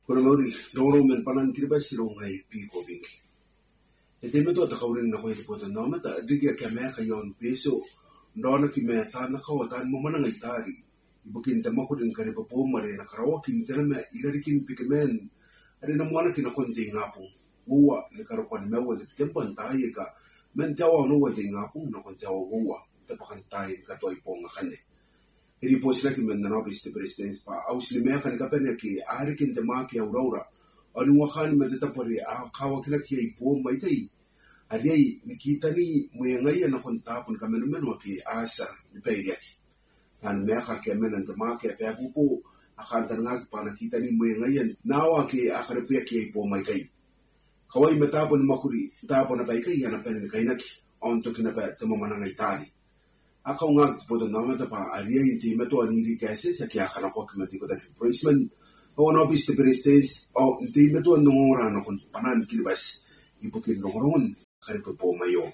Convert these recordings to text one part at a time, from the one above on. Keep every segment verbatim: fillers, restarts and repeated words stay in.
Kuna mauri doro men panan kirba siro ngai pi ko bingi. E te meto ta kaurin na ko te pota no mata digia ka me ka yon peso ndona ki me ta na ka wata mo mana ngai tari. Ibukin ta mako din kare popo mare na karawa kin tena me igarikin pikemen. Ari na mwana ki na konti ngapu. Uwa ni karo kon me wa te tempo ntai ka men tawa no wa te ngapu na kon tawa uwa te pakan tai ka toi ponga khane. Iri posna ki men na bis te presidents pa ausli me khane ka pene ki arikin te ma ki aurora. Anu wa khane me te tapore a kawa kina ki ai po mai tai. Ari ni kitani mo ngai na kon tapun ka men men wa ki asa ni peiriaki. An me kha ke men te ma ke pe pupu a khan tanga ki pana kitani mo ngai na wa ki a khare pe ki ai po mai tai. Kawai me tapun makuri tapun na bai kai ana pene kai naki on to kina pe te mo mana ngai tari. Ako nga po na mata pa aria inti meto aniri kasi sa kaya kana ko kimati ko dati policeman o no bis te prestes o inti meto nongora no kon panan kilbas ibukin nongoron kare po mayo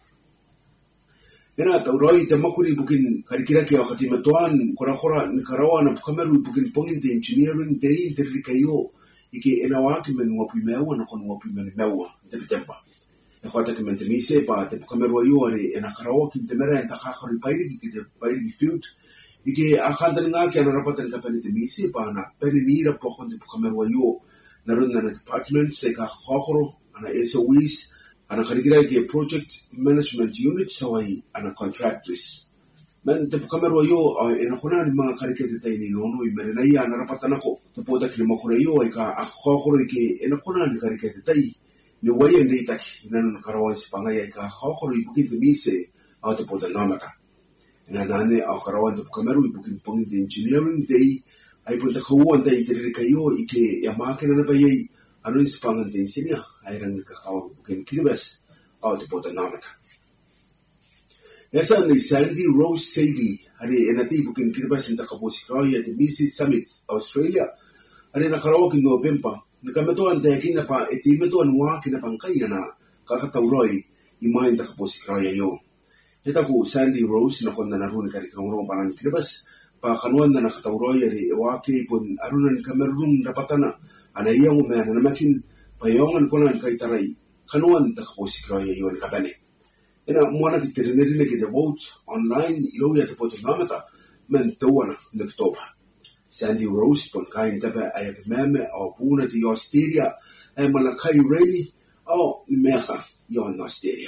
ena tauroi te makuri bukin karikira ke wakati metoan kora kora ni karawa na kameru bukin pongin te engineering te interri kayo ike ena waki men ngopi mewa na kon ngopi men mewa te tempa e kota ke mente mise pa te kameru ayo ari ena karawa ki te mera enta kakari pairi ki te pairi field ike a khandan nga ke ana rapatan ka pene te mise pa na pene nira po kon te kameru ayo na runda na department se ka khokoro ana S O Es ana karikira ke project management unit sawai ana contractors men te kameru ayo ena khona ni mga karikira te taini nono i mera na ia ana rapatan ako te poda ki mo khore ayo ka a khokoro ike ena khona ni karikira te tai ni waya nei taki nan karawan spanga ya ka khokoro ibukin te mise au te pota namaka na nane au karawan te kameru ibukin pongin te engineering day ai pota khuan te te kayo ike ya makina na bai anu spanga te insinia ai ran ka khaw ibukin kiribas au te pota namaka esa ni Sandy Rose Sadie ari enati ibukin kiribas inta kabosi kroya te mise summit Australia ari na karawa ki November nakameto ante kina pa eti meto anwa kina pangkai na kakatauroi imain ta kaposi kroya yo eta ku Sandy Rose na konna na run kari krongro panan kribas pa khanuan na nakatauroi ri wake pun arunan kamerun dapatana ana yang me na makin payongan konan kai tarai khanuan ta kaposi kroya yo kabane ena mwana ki terineri le ki de vote online yo ya te potonamata men towana nektoba Sandy Rose pun kain tapa ay meme o puna ti Australia ay malakai ready o mecha yon Australia.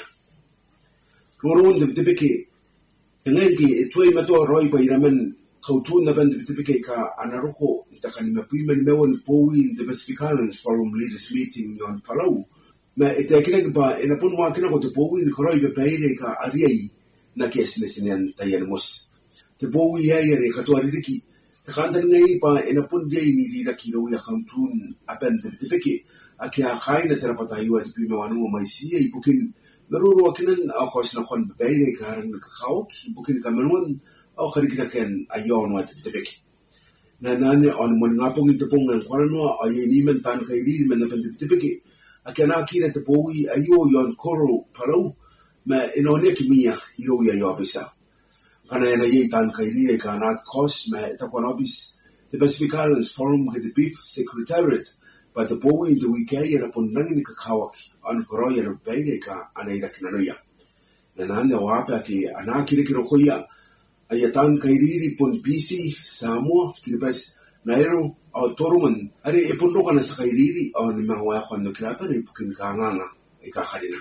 Koron de tepeke tengengi etoi mato roi pa iramen kautun na band tepeke ka anaroko takan mapimen mewon powi the Pacificans Forum Leaders Meeting yon Palau ma etekina ba ena pun wa kina ko te powi ni koroi be peire ka ariai na kesnesinen tayenmos. Te powi ya yere katwariki Takandan ngai pa ena pun dia ini dira kilo ya khamtun apen te tepeke akia khaina terapata yu at pime wanu mai sia ibukin meruru akinan au khos na khon beire karang ka khaw ibukin kamerun au kharikina ken ayon wat tepeke na nane on mon ngapong te pongan kwarano ay ni men tan kai ri men na tepeke akia na kira te powi ayo yon koro palau ma enone kimia ilo ya yo bisa kana ena ye tan kairi ka na kos ma ta konobis the Pacificans Forum ke the Beef Secretariat but the boy in the weekend era pon nangin ka kawak an koroya no beire ka anaira kinanoya na nanda wapa ki ana kire kiro khoya ayatan kairi pon B C Samoa kiribas nairo au toruman are e pon lokana sa kairi on ma wa khon no krapa ni pukin ka nganga e ka khalina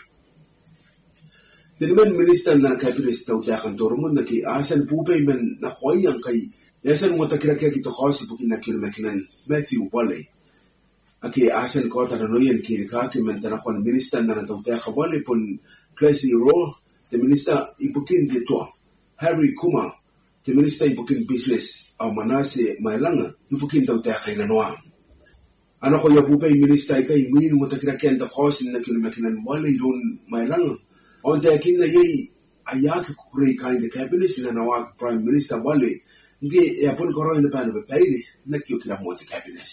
Tiniman minister na kabinet tau takan torumun na ki asan pupay man na khoyang kay yasan mo takira-kira kito khosi bukin na kilumakinan Matthew Wale. Aki asan ko tananoyan ki kaki man tanakon minister na tau takan Wale pun Classy Rowe, the minister ibukin dito. Harry Kuma, the minister ibukin business au Manase Mailanga ibukin tau takan nanwa. Ano ko ya pupay minister kay min mo takira-kira kito khosi na kilumakinan Wale don Mailanga. On te akina yei ayake kukure kain de cabinet na nawak prime minister wale nge ya pon koro ina pana bepairi na kyo kila mo te cabinet.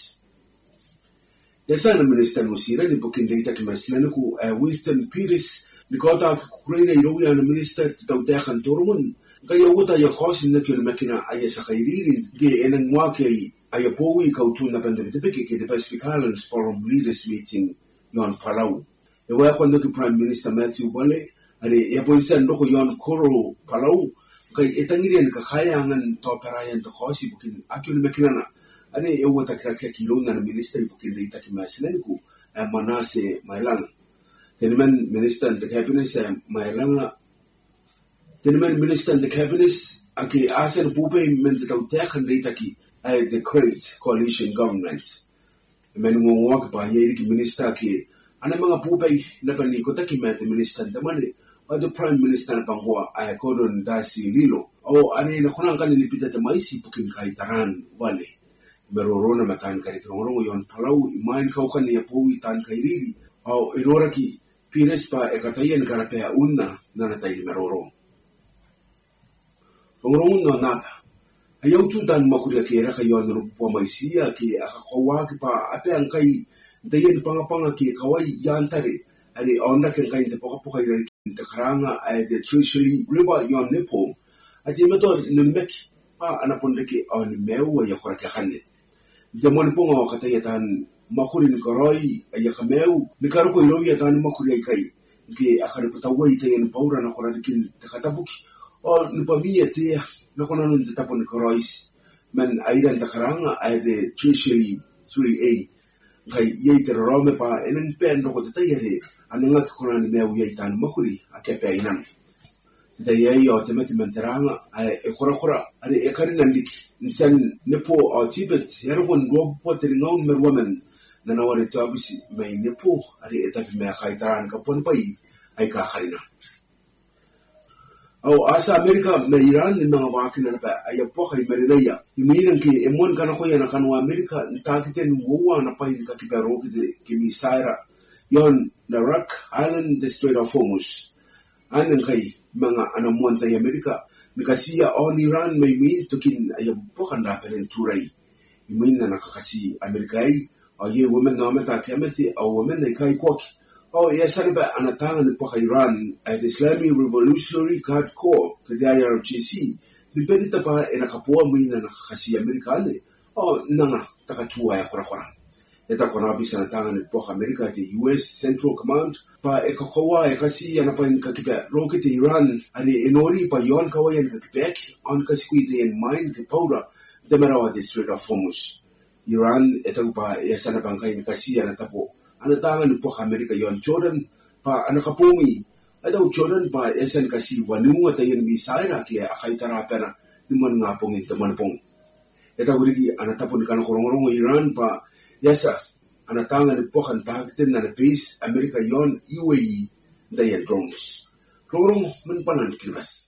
Desa na minister musira ni bukin data kimasina ku Winston Peters ni kota kukure na iro ya na minister tau tekan torumun kaya wuta ya khosin na kyo makina aya sa kairirin nge enang wake ayapowi kautuna pandemite ke the Pacific Islands Forum Leaders Meeting yon Palau. E wa kondo ki Prime Minister Matthew Bole ale ya polisi ndoko yon Koro Palau kai etangirian ka khayangan to parayan to khosi bukin akil mekinana ale e wata kaka kilona na minister bukin dei takimasinaniku Manase Mailanga. Tenement Minister and the Cabinet Mailanga. Tenement Minister and the Cabinet aki asen pupe mentetautekan dei taki the Great Coalition Government. Men ngongwak pa yeri ki minister ki ana mga pupe na paniko taki met minister tamani o the Prime Minister na pangwa ay Gordon Dasi Lilo o ani na kunang kanini pita tamaisi pukin kaitaran wale. Merorona matan kari krongrongo yon Palau imain kau kan ya powi tan kairiri au irora ki pires pa ekatayen karapea unna nana tai meroro krongrongo no napa ayaw tu dan makuria ki era kayon rupo maisia ki akawa ki pa ape ang kai dayen pangapanga ki kawai yantare ani onda ken kai te poka poka ira ki te karanga ay the Treasury river yon nepo ati meto nemek pa anaponde ki on mewa ya kora kahane de moniponga wakata yatan makuri ni koroi ya kameu ni karuko ilo yatan makuri kai ke akare patawa itayen paura na kora dikin takatabuki o ni pamia te na kona nun te tapo ni korois men aidan takaranga ay de Treasury three A kai yete rome pa enen pen no ko te tayere ananga kona ni meu yatan makuri akepe inan da yayi o te meti menteranga e kora kora ari e karina ndiki nisan nepo o Tibet yargon do poter ngaun merwamen na nawari tabisi mai nepo ari etapi me kaitaran ka pon pai ai ka karina au asa Amerika me Iran ni mga wakina na pa ay po kay merilaya imiran ki emon kana ko yana kanwa Amerika ntakite nuwa na pai ka kibero ki ki misaira yon na Rock Island the Strait of Hormuz anan kai mga anamuan tayo Amerika nikasiya on Iran may min tukin ay pokan na pelen turay imin na nakakasi Amerikay o ye women na mata kemeti o women na kai kwak o ye sarba anatangan po kay Iran at Islamic Revolutionary Guard Corps kaya I R G C nipedita pa e nakapuwa mo na nakakasi Amerikane o nanga takatuwa ya kura-kura ita kona bisa natangan po Amerika at U S Central Command pa ekakowa ekasi yana pa kakipe rocket Iran ani enori pa yon kawayan kakipek on kasikuite en mine ke paura demarawa the Strait of Hormuz Iran ito pa yasana bangkay ni kasi yana tapo anatangan po Amerika yon Jordan pa anakapumi adaw Jordan pa yasan kasi wanunga tayo misaira kaya akaitara pera niman nga pong ito manpong ito urigi anatapo ni kanakorongorong Iran pa yasa anatangan ni po kan tagitin na base Amerika yon U A E daya drones. Rorong manpanan kilbas.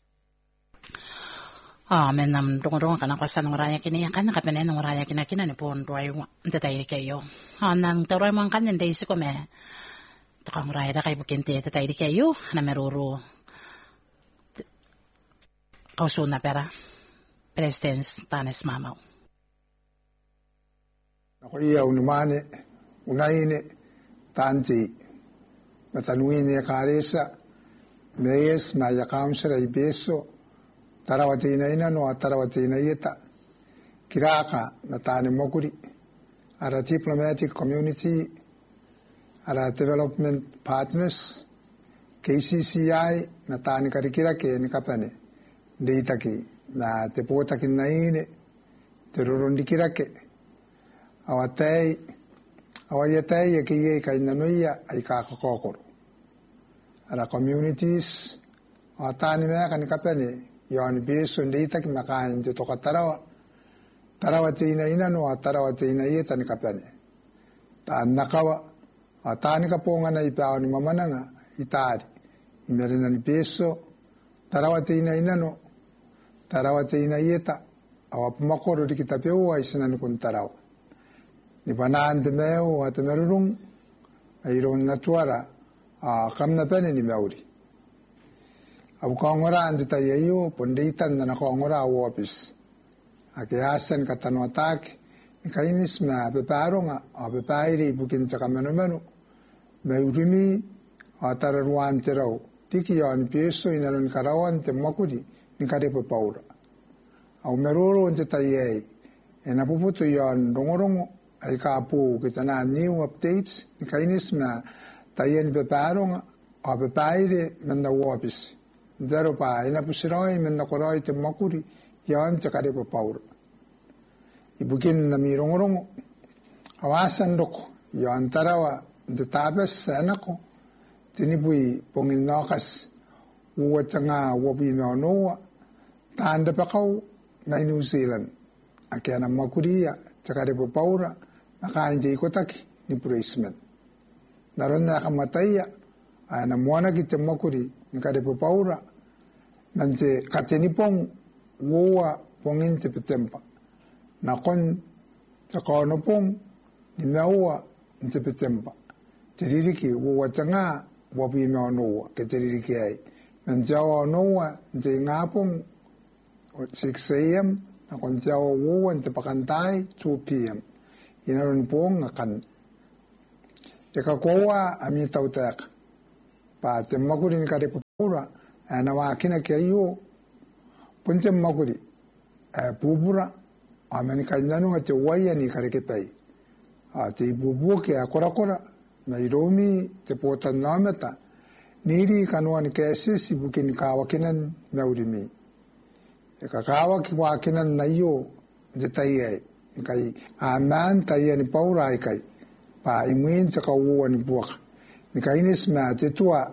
Ah, men nam dong-dong kana kwasa ng raya kini kan nakapene ng raya kina kina ni pon roy tatay kayo. Ah, nang taroy man kan ndey si ko me. Takang raya kay bukente tatay kayo na meruro. Kauso na pera. Presidents tanes mamaw. Ako iya unumane, unaine, tanti, matanuine karesa, meyes maya kamsara ibeso, tarawati inaina no tarawati inayeta, kiraka natane mokuri, ara diplomatic community, ara development partners, K C C I natane karikira ke nikapane, deitaki na tepota kinaine, terorondikira ke. Awatay, awayatay yakiye kay nanuya ay kakakokor. Ara communities, awatani na kanikapani, yon biso ndita kimakain dito katarawa. Tarawa tina ina no, tarawa tina iya tanikapani. Taan nakawa, awatani ka po nga na ipaw ni mamana nga, itari. Imerina ni biso, tarawa tina ina no, tarawa tina iya ta, awapumakoro di kita pewa isinanukun tarawa. Ni panaan te meo at merurung ay ron natuara a kam na pene ni meuri. Abu kongora ante tayo ponditan na nakongora wopis. Akiasan katanwatak ni kainis na peparo nga a pepairi bukin sa kameno-meno. Meurimi a tararuan te raw. Tiki yon pieso inaron karawan te makudi ni karepo paura. Au meruro ante tayo E na puputu yon rongorongo ai ka pu kita na new updates ni kainis na tayen beparonga o bepaire menda wopis. Zero pa ina pusiroi menda koroi te makuri yon cakare pa paur. Ibukin na mi rongorongo awasan doko yon tarawa de tabes anako tinibui pongin nokas uwa tanga wobi no noa tanda pakau na New Zealand akia na makuria cakare pa paura nakain de ikotaki ni praisement naron na kamataya ana mwana ki te makuri ni kare pa paura nante katenipong woa pongin te petempa na kon takono pong ni meua te petempa te ririki woa tanga wobi no noa ke te ririki ai nan jawa noa te ngapong six a m na kon jawa woa te pakantai two p m inaron pong akan te kakoa ami tautek pa te makuri ni kare pa paura ana wakina ke ayo punte makuri pupura amani kainanu te waya ni kare ke pai a te bubu ke akora kora na iromi te pota nameta niri kanuan ke sisi bukin kawakinan naurimi e kakawa ki wakinan nayo de tai kai aman tai ni paura kai pa imuin sa kawuan ni buak ni kainis ma te tua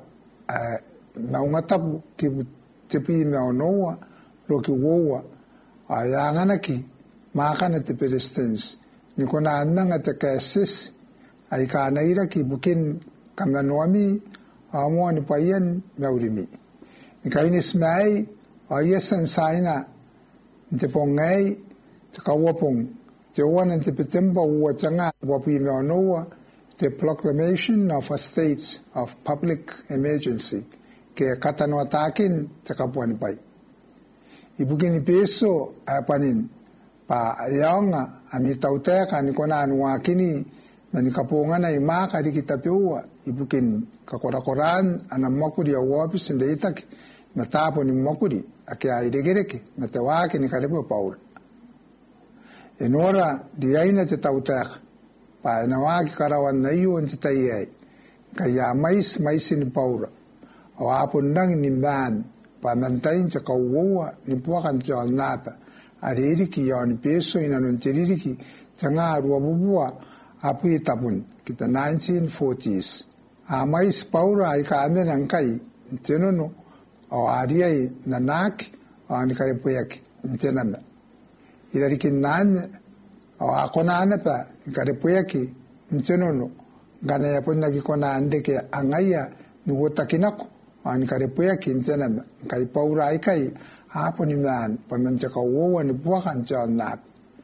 na ungatapu ki tepi na noa lo ki woa aya nganaki makana te pedestens ni kona ananga te kasis ai ka naira ki bukin kamanoami amo ni paien naurimi ni kainis mai ayesan saina te pongai te kawopong te wana te petemba ua tanga wapi na noa the proclamation of a state of public emergency ke katano atakin te kapuan pai ibugini peso apanin pa ayanga ami tauteka ni kona anwa kini na ni kaponga na imaka di kita peua ibukin kakora-koran ana makuri ya wapis ndeitaki na tapo ni makuri ake aidegereke na tewake ni karepo paul enora di aina te tauteka pa na waki karawan na iyo nti tayai kaya mais mais ni paura o apo nang ni man pa nantain te kauwa ni puakan te napa ariri ki yon peso ina non tiriki tanga ruwa bubua apu itapun kita nineteen forties a mais paura ai ka ame nang kai tenono o ariai nanak o ni kare puyaki tenana irariki nan o akona anata kare puyaki ntenono gana ya ponna ki kona andeke angaya ni wota kinako ani kare puyaki ntenana kai paura ai kai hapo ni man pamancha ka wowa ni buakan jana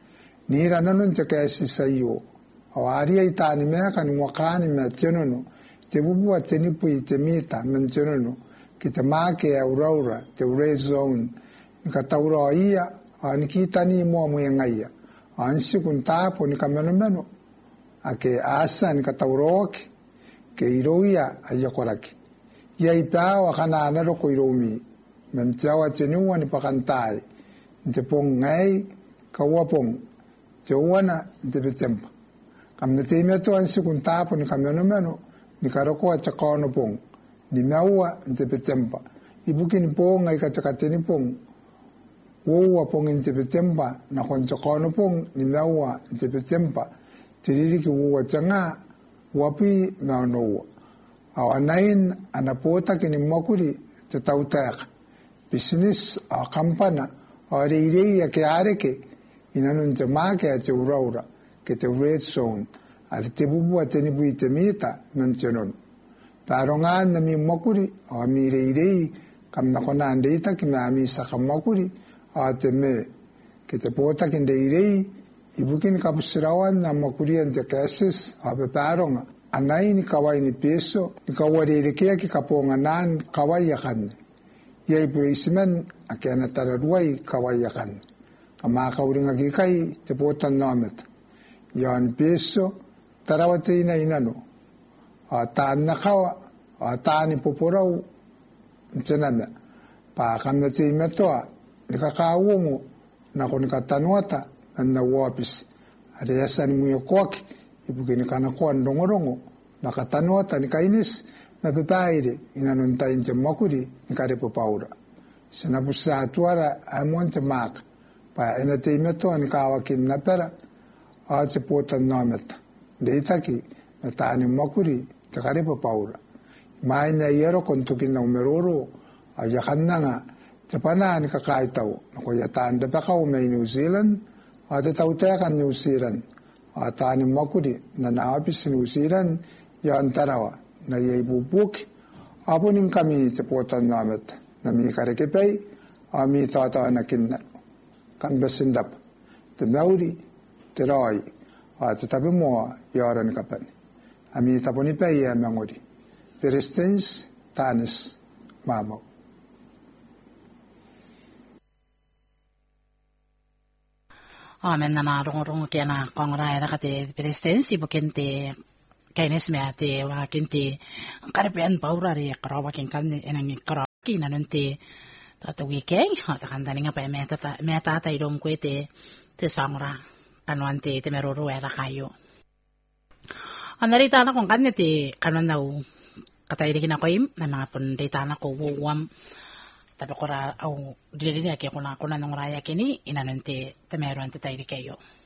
ni ranan nte ka sisayo o ari ai tani me kan wakani me tenono te bubu teni pui te mita men tenono ki te make aurora te red zone ka tauro ia ani kitani mo mo ngaya ansi kun tapo ni kameno ake asa ni katauroke ke iroia ayakoraki ya ipao kana na ro ko iromi memtawa tenua ni pakantai nte pongai kawapong tewana nte betempa kamne temeto ansi kun tapo ni kameno meno ni karoko achakono pong ni naua nte betempa ibukin pong ai katakateni pong wowa pong nte betempa na konchakono pong ni naua nte betempa tiriri ki wowa tanga wapi na noa au anain anapota kini makuri te tautaka business a kampana o reirei ya ke areke inanun te make a te uraura ke te red zone ari te bubu a teni bui te mita nan tenon taronga na mi makuri o mi reirei kam na kona andeita ki na mi saka makuri a te me ke te pota kinde irei ibukin kapusirawan na makurian te kasis a peparonga anai ni kawai ni peso ni kawari rekea ki kaponga nan kawai yakan yai praisement akena tararuai kawai yakan kama kauringa ki kai te potan namet yan peso tarawate ina inano a taan na kawa a taan ni poporau ntenana pa kamna te imetoa ni kakawungu na koni katanuata na wapis are asan mu kok ibu gini kana ko ndongorongo maka tanwa tani kainis na bebaire ina non ta inje makuri nikare po paura sena busa tuara amonte mak pa ena te meto an kawa kin na pera a se pota namet de itaki ta ani makuri te kare po paura mai na yero kon tukin na umeroro a yakannanga te pana ani ka kai tau ko ya ta ande pa ka u me New Zealand a te tau te kan New Zealand a ta ani makuri na na apis New Zealand ya antarawa na ye bubuk abunin kami te pota namet na mi kare ke pei a mi ta ta na kinna kan besindap te mauri te rai a te tabe mo yaran kapan a mi ta poni pei ya mangori peristens tanis mamo Amen na narong-rong kaya na kongray na kate presidency bukente kainis me ate wakente karapian paurari karawakin kan enang karawakin nanti tato weekend hata kandani nga pa meta meta ta idom ko ite te sangra kanwante te meroro era kayo anarita na kung kanya te kanwan na katayri kinakoy na mga pundita na ko wuwam tapi ko ra au dili dili kaya kuna kuna nung raya kini inanunti te meron te tayri kayo